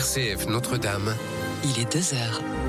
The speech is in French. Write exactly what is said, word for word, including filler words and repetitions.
R C F Notre-Dame, il est deux heures.